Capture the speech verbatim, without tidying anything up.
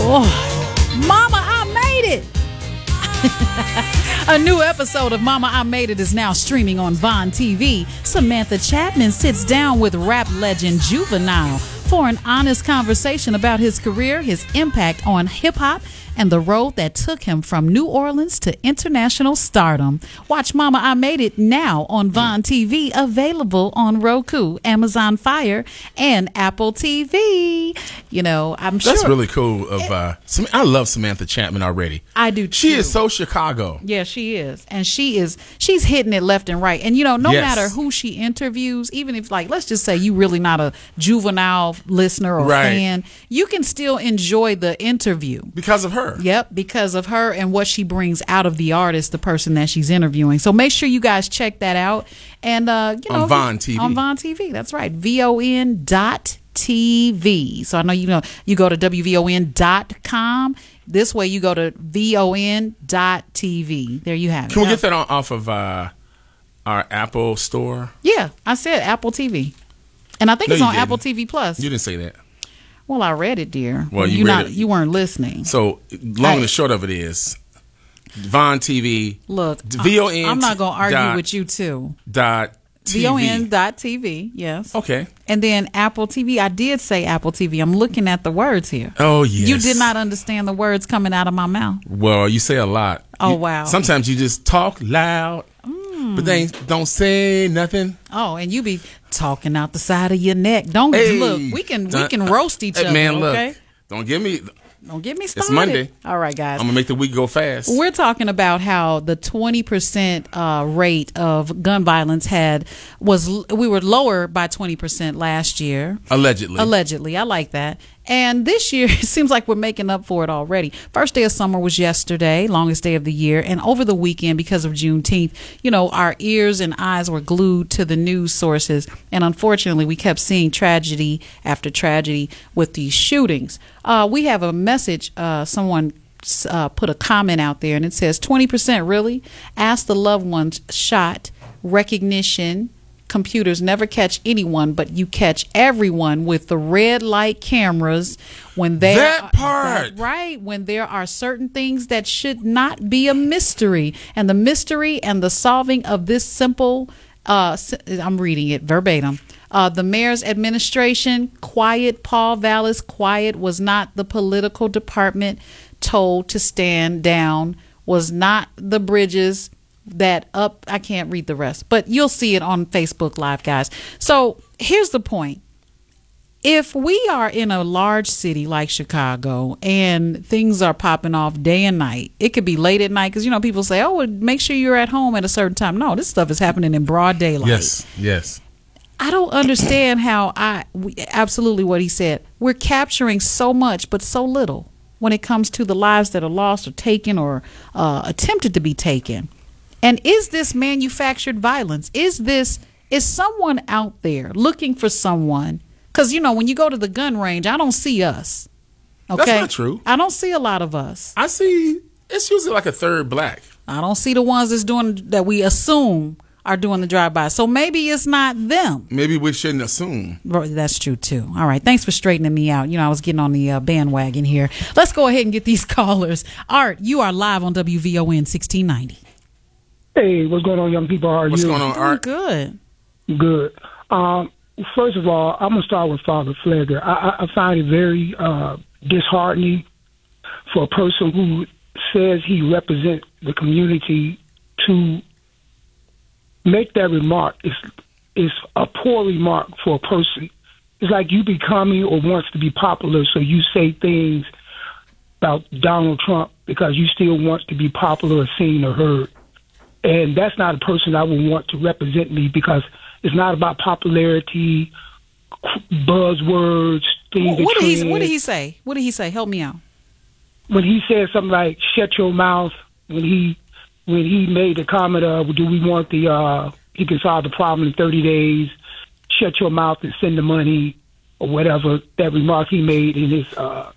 Oh, Mama, I made it. A new episode of Mama, I Made It is now streaming on Vaughn T V. Samantha Chapman sits down with rap legend Juvenile for an honest conversation about his career, his impact on hip-hop, and the road that took him from New Orleans to international stardom. Watch Mama, I Made It now on Vaughn T V, available on Roku, Amazon Fire, and Apple T V. You know, I'm sure. That's really cool. Of uh, Sam- I love Samantha Chapman already. I do too. She is so Chicago. Yeah, she is. And she is, she's hitting it left and right. And, you know, no Yes. matter who she interviews, even if, like, let's just say you really not a Juvenile listener or Right. fan, you can still enjoy the interview. Because of her. Yep, because of her and what she brings out of the artist, the person that she's interviewing. So make sure you guys check that out. And, uh, you know, On Vaughn T V. On Vaughn T V, that's right. V O N dot T V. So I know you know you go to W V O N dot com. This way you go to V O N dot T V. There you have it. Can we get that on, off of uh, our Apple store? Yeah, I said Apple T V. And I think No, it's you on didn't. Apple T V Plus. You didn't say that. Well, I read it, dear. Well, you you read not it. you weren't listening. So, long and the short of it is, Vaughn T V. Look, V O N I'm not going to argue dot- with you too. Dot T V. V O N dot T V, yes. Okay. And then Apple T V. I did say Apple T V. I'm looking at the words here. Oh, yes. You did not understand the words coming out of my mouth. Well, you say a lot. Oh, You- wow. Sometimes you just talk loud, but they don't say nothing. Oh, and you be talking out the side of your neck. Don't Hey. look. We can we Dun- can roast each Hey, other. man, look. Okay. Don't give me. Don't get me started. It's Monday. All right, guys. I'm gonna make the week go fast. We're talking about how the twenty percent uh, rate of gun violence had was we were lower by twenty percent last year. Allegedly. Allegedly. I like that. And this year, it seems like we're making up for it already. First day of summer was yesterday, longest day of the year. And over the weekend, because of Juneteenth, you know, our ears and eyes were glued to the news sources. And unfortunately, we kept seeing tragedy after tragedy with these shootings. Uh, we have a message. Uh, someone uh, put a comment out there, and it says, twenty percent really? Ask the loved ones shot, recognition. Computers never catch anyone, but you catch everyone with the red light cameras when they That part. that- right when there are certain things that should not be a mystery, and the mystery and the solving of this simple uh si- I'm reading it verbatim. Uh, the mayor's administration, quiet. Paul Vallis, quiet. Was not the political department told to stand down. Was not the Bridges that up. I can't read the rest, but you'll see it on Facebook Live, guys. So here's the point. If we are in a large city like Chicago and things are popping off day and night, it could be late at night because, you know, people say, oh, well, make sure you're at home at a certain time. No, this stuff is happening in broad daylight. Yes. Yes. I don't understand how I we, absolutely what he said. We're capturing so much, but so little when it comes to the lives that are lost or taken or uh, attempted to be taken. And is this manufactured violence? Is this, is someone out there looking for someone? Because, you know, when you go to the gun range, I don't see us. Okay? That's not true. I don't see a lot of us. I see. It's usually like a third black. I don't see the ones that's doing, that we assume are doing the drive-by. So maybe it's not them. Maybe we shouldn't assume. Bro, that's true, too. All right. Thanks for straightening me out. You know, I was getting on the uh, bandwagon here. Let's go ahead and get these callers. Art, you are live on W V O N sixteen ninety. Hey, what's going on, young people? How are What's you? going on, Doing Art? good. Good. Um, first of all, I'm going to start with Father Flegger. I, I, I find it very uh, disheartening for a person who says he represents the community to make that remark. It's, it's a poor remark for a person. It's like you becoming or wants to be popular, so you say things about Donald Trump because you still want to be popular or seen or heard. And that's not a person I would want to represent me because it's not about popularity, buzzwords, things. What that did he trend. What did he say? What did he say? Help me out. When he said something like "shut your mouth," when he when he made the comment of, "Do we want the uh, he can solve the problem in thirty days? Shut your mouth and send the money," or whatever that remark he made in his uh,